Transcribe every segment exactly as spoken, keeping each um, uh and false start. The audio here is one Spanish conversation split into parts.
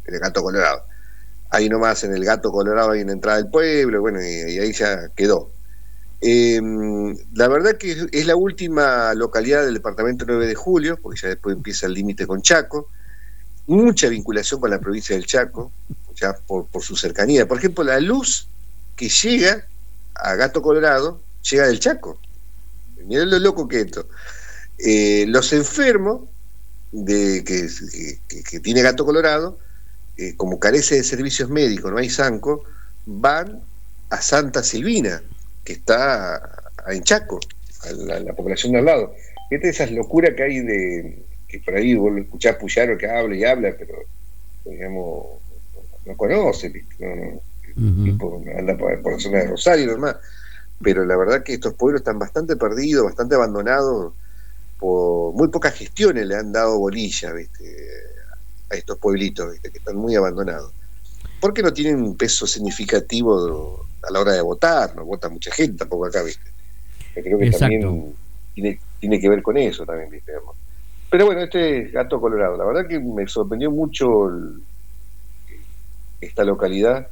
en el Gato Colorado. Ahí nomás en el Gato Colorado hay una entrada del pueblo, bueno, y, y ahí ya quedó. Eh, la verdad que es, es la última localidad del departamento nueve de julio, porque ya después empieza el límite con Chaco, mucha vinculación con la provincia del Chaco, ya por, por su cercanía. Por ejemplo, la luz que llega a Gato Colorado llega del Chaco. Mirá lo loco que es esto. Eh, los enfermos de que, que, que tiene Gato Colorado, eh, como carece de servicios médicos, no hay Sanco, van a Santa Silvina, que está en Chaco, a la, la población de al lado. Fíjate esas locuras que hay de, que por ahí vos lo escuchás Puyaro que habla y habla, pero digamos, no conoce, ¿viste? No, no, uh-huh. Tipo, anda por, por la zona de Rosario y demás. Pero la verdad que estos pueblos están bastante perdidos, bastante abandonados, por muy pocas gestiones le han dado bolilla, ¿viste? A estos pueblitos, ¿viste? Que están muy abandonados. Porque no tienen un peso significativo a la hora de votar, no vota mucha gente tampoco acá, ¿viste? Yo creo que Exacto. también tiene, tiene que ver con eso también, ¿viste? Pero bueno, este es Gato Colorado, la verdad que me sorprendió mucho el, esta localidad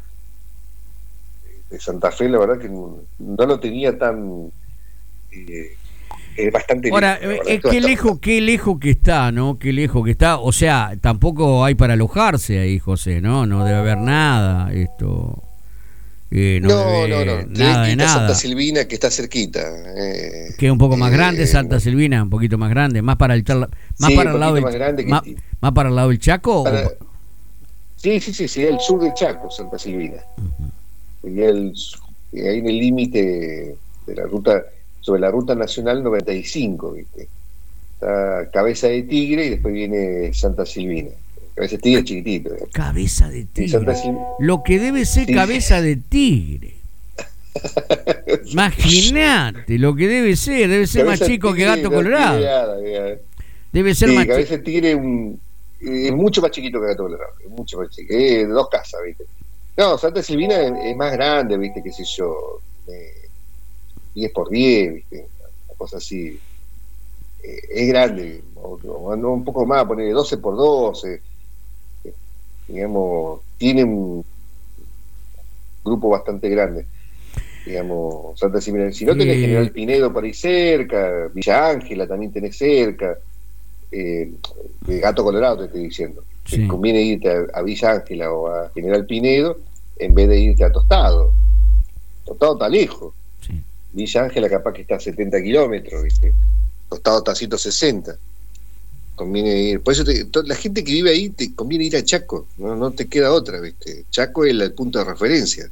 de Santa Fe, la verdad que no, no lo tenía tan eh, es bastante ahora lejos, eh, qué lejos qué lejos que está, ¿no? Qué lejos que está, o sea, tampoco hay para alojarse ahí, José, no no debe haber nada esto eh, no, no, debe, no no nada de nada. Santa Silvina, que está cerquita, eh, que es un poco más eh, grande Santa Silvina, un poquito más grande, más para el más sí, para el lado del, más, grande más, que, más para el lado del Chaco para, o... sí sí sí sí el sur del Chaco, Santa Silvina. Uh-huh. Y el, ahí en el límite de la ruta, sobre la ruta nacional noventa y cinco, ¿viste? Está Cabeza de Tigre y después viene Santa Silvina. Cabeza de Tigre es chiquitito, ¿eh? Cabeza de Tigre. Sil... Lo que debe ser sí. Cabeza de Tigre. Imagínate lo que debe ser. Debe ser Cabeza más chico tigre, que Gato Colorado. Tigreada, tigreada. Debe ser sí, más Cabeza de Tigre es, un, es mucho más chiquito que Gato Colorado. Es mucho más chiquito. Es de dos casas, ¿viste? No, Santa Silvina es, es más grande, ¿viste? Qué sé yo. Eh, diez por diez, ¿viste? Una cosa así. Eh, es grande. O, o un poco más, poner doce por doce. Eh, digamos, tiene un grupo bastante grande. Digamos, Santa Silvina. Si no tenés eh, General Pinedo por ahí cerca, Villa Ángela también tenés cerca. Eh, Gato Colorado te estoy diciendo. Sí. Te conviene irte a, a Villa Ángela o a General Pinedo en vez de irte a Tostado. Tostado está lejos. Sí. Villa Ángela capaz que está a setenta kilómetros, ¿viste? Tostado está a ciento sesenta. Conviene ir. Por eso te, to, la gente que vive ahí te conviene ir a Chaco, no, no te queda otra, ¿viste? Chaco es el, el punto de referencia.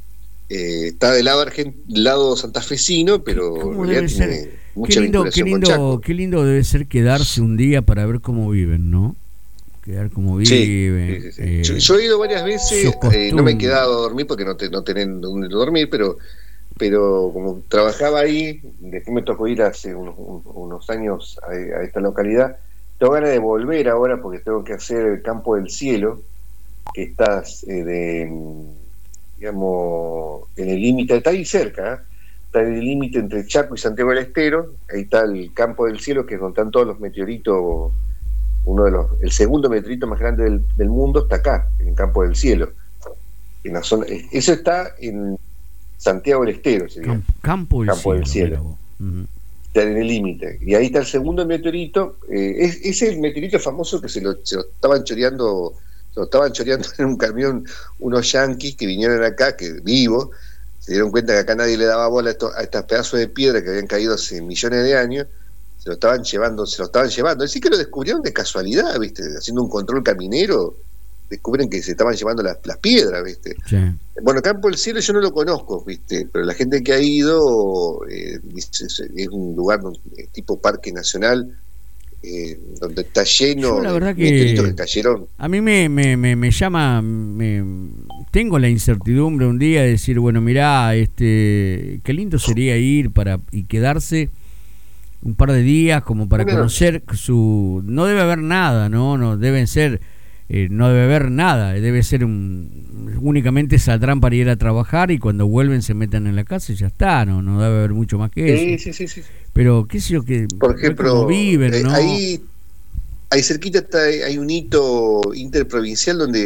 Eh, está del lado argent, lado santafesino, pero en realidad tiene mucha qué lindo, vinculación qué lindo, con Chaco. Qué lindo debe ser quedarse un día para ver cómo viven, ¿no? Quedar como viven. Sí, sí, sí, sí. Eh, yo, yo he ido varias veces, eh, no me he quedado a dormir porque no, te, no tenés dónde dormir, pero pero como trabajaba ahí, después me tocó ir hace unos, unos años a, a esta localidad. Tengo ganas de volver ahora porque tengo que hacer el Campo del Cielo, que está eh, de, digamos, en el límite, está ahí cerca, ¿eh? Está en el límite entre Chaco y Santiago del Estero. Ahí está el Campo del Cielo, que es donde están todos los meteoritos. Uno de los, el segundo meteorito más grande del, del mundo está acá, en el Campo del Cielo. En la zona, eso está en Santiago del Estero, sería. Campo, Campo, del, Campo cielo, del Cielo. Uh-huh. Está en el límite. Y ahí está el segundo meteorito. Eh, es, es el meteorito famoso que se lo, se lo estaban choreando, se lo estaban choreando en un camión unos yanquis que vinieron acá, que vivo, se dieron cuenta que acá nadie le daba bola a, esto, a estos pedazos de piedra que habían caído hace millones de años. Se lo estaban llevando, se lo estaban llevando. Así que lo descubrieron de casualidad, ¿viste? Haciendo un control caminero, descubren que se estaban llevando las, las piedras, ¿viste? Sí. Bueno, Campo del Cielo yo no lo conozco, ¿viste? Pero la gente que ha ido eh, es, es un lugar tipo parque nacional, eh, donde está lleno yo, la verdad de que meteoritos que cayeron. A mí me, me, me, me llama, me, tengo la incertidumbre un día de decir, bueno, mirá, este, qué lindo sería ir para y quedarse un par de días como para bueno, conocer su... No debe haber nada, ¿no? No deben ser... Eh, no debe haber nada, debe ser un... Únicamente saldrán para ir a trabajar y cuando vuelven se meten en la casa y ya está, ¿no? No debe haber mucho más que sí, eso. Sí, sí, sí. Pero qué sé yo, que... Por ejemplo, cómo viven, ¿no? Ahí, ahí cerquita está, hay un hito interprovincial donde